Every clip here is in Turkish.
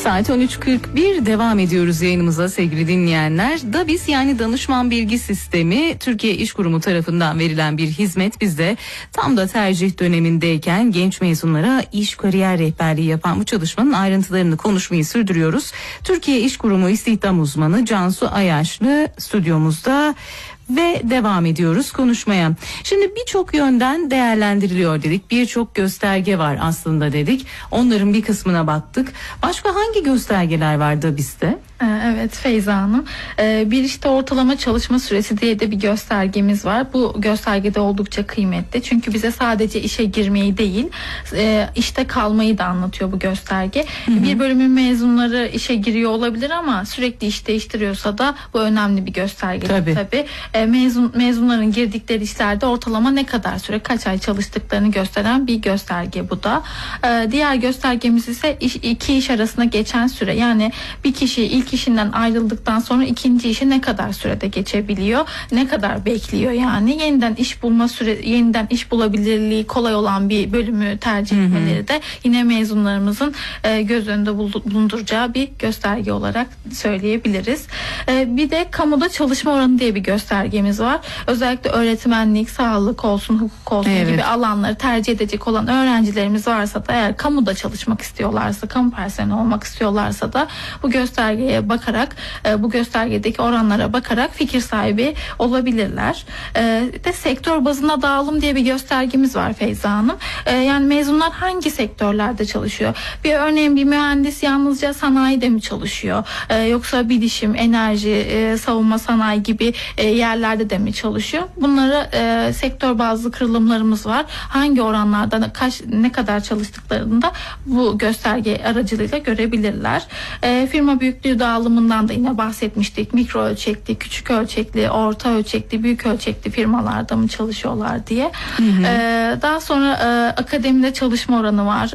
Saat 13.41 devam ediyoruz yayınımıza sevgili dinleyenler. DABİS yani Danışman Bilgi Sistemi Türkiye İş Kurumu tarafından verilen bir hizmet. Biz de tam da tercih dönemindeyken genç mezunlara iş kariyer rehberliği yapan bu çalışmanın ayrıntılarını konuşmayı sürdürüyoruz. Türkiye İş Kurumu İstihdam Uzmanı Cansu Ayaşlı stüdyomuzda. Ve devam ediyoruz konuşmaya. Şimdi birçok yönden değerlendiriliyor dedik. Birçok gösterge var aslında dedik. Onların bir kısmına baktık. Başka hangi göstergeler vardı bizde? Evet Feyza Hanım. Bir işte ortalama çalışma süresi diye de bir göstergemiz var. Bu göstergede oldukça kıymetli. Çünkü bize sadece işe girmeyi değil, işte kalmayı da anlatıyor bu gösterge. Hı-hı. Bir bölümün mezunları işe giriyor olabilir ama sürekli iş değiştiriyorsa da bu önemli bir gösterge. Tabii. Mezunların girdikleri işlerde ortalama ne kadar süre, kaç ay çalıştıklarını gösteren bir gösterge bu da. Diğer göstergemiz ise iki iş arasında geçen süre. Yani bir kişi ilk işinden ayrıldıktan sonra ikinci işe ne kadar sürede geçebiliyor, ne kadar bekliyor yani. Yeniden iş bulabilirliği kolay olan bir bölümü tercih etmeleri de yine mezunlarımızın göz önünde bulunduracağı bir gösterge olarak söyleyebiliriz. Bir de kamuda çalışma oranı diye bir göstergemiz var. Özellikle öğretmenlik, sağlık olsun, hukuk olsun gibi alanları tercih edecek olan öğrencilerimiz varsa da, eğer kamuda çalışmak istiyorlarsa, kamu personeli olmak istiyorlarsa da bu göstergeye bakarak, bu göstergedeki oranlara bakarak fikir sahibi olabilirler. De sektör bazına dağılım diye bir göstergemiz var Feyza Hanım. Yani mezunlar hangi sektörlerde çalışıyor? Örneğin bir mühendis yalnızca sanayide mi çalışıyor? Yoksa bilişim, enerji, savunma sanayi gibi yerlerde de mi çalışıyor? Bunlara sektör bazlı kırılımlarımız var. Hangi oranlarda ne kadar çalıştıklarını da bu gösterge aracılığıyla görebilirler. Firma büyüklüğü dağılımından da yine bahsetmiştik. Mikro ölçekli, küçük ölçekli, orta ölçekli, büyük ölçekli firmalarda mı çalışıyorlar diye. Daha sonra akademide çalışma oranı var.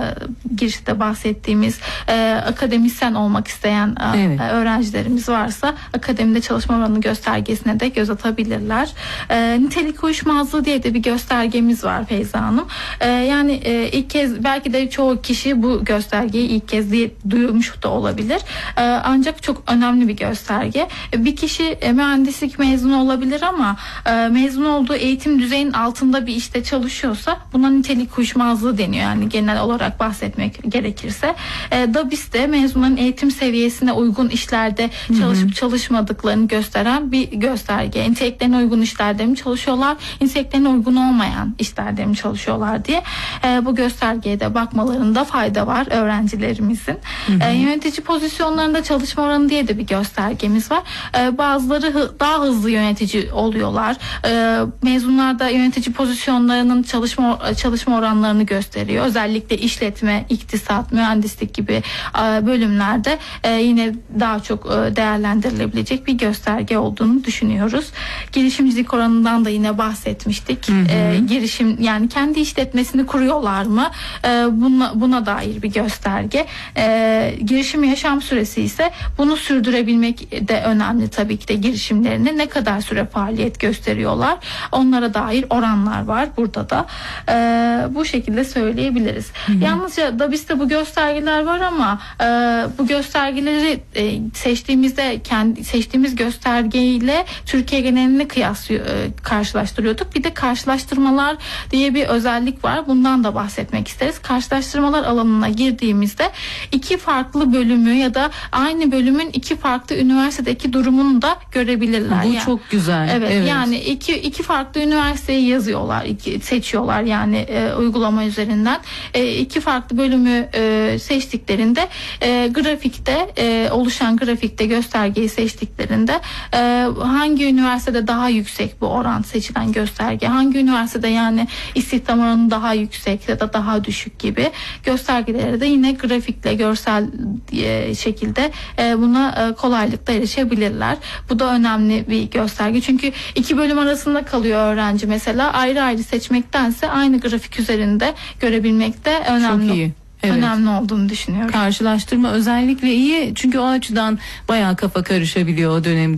Girişte bahsettiğimiz akademisyen olmak isteyen öğrencilerimiz varsa akademide çalışma oranı göstergesine de göz atabilirler. Nitelik uyuşmazlığı diye de bir göstergemiz var Feyza Hanım. Yani ilk kez, belki de çoğu kişi bu göstergeyi ilk kez duymuş da olabilir. Ancak çok önemli bir gösterge. Bir kişi mühendislik mezunu olabilir ama mezun olduğu eğitim düzeyinin altında bir işte çalışıyorsa buna nitelik uyuşmazlığı deniyor. Yani genel olarak bahsetmek gerekirse. DABİS'te mezunların eğitim seviyesine uygun işlerde çalışıp çalışmadıklarını gösteren bir gösterge. Niteliklerine uygun işlerde mi çalışıyorlar, niteliklerine uygun olmayan işlerde mi çalışıyorlar diye bu göstergeye de bakmalarında fayda var öğrencilerimizin. Yönetici pozisyonlarında çalışma oranı diye de bir göstergemiz var. Bazıları daha hızlı yönetici oluyorlar. Mezunlar da yönetici pozisyonlarının çalışma oranlarını gösteriyor. Özellikle işletme, iktisat, mühendislik gibi bölümlerde yine daha çok değerlendirilebilecek bir gösterge olduğunu düşünüyoruz. Girişimcilik oranından da yine bahsetmiştik. Girişim, yani kendi işletmesini kuruyorlar mı? Buna dair bir gösterge. Girişim yaşam süresi ise bunu sürdürebilmek de önemli tabii ki de. Girişimlerini ne kadar süre faaliyet gösteriyorlar, onlara dair oranlar var burada da. Bu şekilde söyleyebiliriz. Yalnızca DABİS'te bu göstergeler var ama bu göstergeleri seçtiğimiz göstergeyle Türkiye genelini karşılaştırıyorduk. Bir de karşılaştırmalar diye bir özellik var. Bundan da bahsetmek isteriz. Karşılaştırmalar alanına girdiğimizde iki farklı bölümü ya da aynı bölümün iki farklı üniversitedeki durumunu da görebilirler. Bu yani çok güzel. Evet. Yani iki farklı üniversiteyi yazıyorlar, seçiyorlar yani uygulama üzerinden. İki farklı bölümü seçtiklerinde grafikte oluşan grafikte göstergeyi seçtiklerinde hangi üniversitede daha yüksek bu oran, seçilen gösterge, hangi üniversitede yani istihdam oranı daha yüksek ya da daha düşük gibi göstergelere de yine grafikle, görsel şekilde buna kolaylıkla erişebilirler. Bu da önemli bir gösterge. Çünkü iki bölüm arasında kalıyor öğrenci mesela. Ayrı ayrı seçmektense aynı grafik üzerinde görebilmek de önemli. Çok iyi. Evet. Önemli olduğunu düşünüyorum. Karşılaştırma özellikle iyi çünkü o açıdan bayağı kafa karışabiliyor o dönemde.